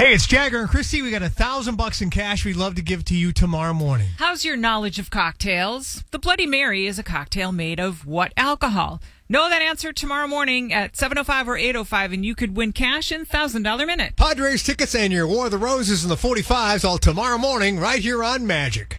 Hey, it's Jagger and Christy. We got $1,000 in cash we'd love to give to you tomorrow morning. How's your knowledge of cocktails? The Bloody Mary is a cocktail made of what alcohol? Know that answer tomorrow morning at 7:05 or 8:05, and you could win cash in $1,000 Minute. Padres tickets and your War of the Roses in the 45s all tomorrow morning right here on Magic.